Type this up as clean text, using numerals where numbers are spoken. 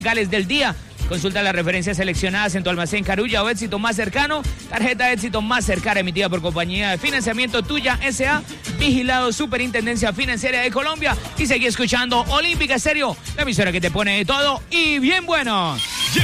Gales del día. Consulta las referencias seleccionadas en tu almacén Carulla o Éxito más cercano. Tarjeta Éxito más cercana emitida por Compañía de Financiamiento Tuya S.A. Vigilado Superintendencia Financiera de Colombia. Y seguí escuchando Olímpica Estéreo, la emisora que te pone de todo y bien bueno.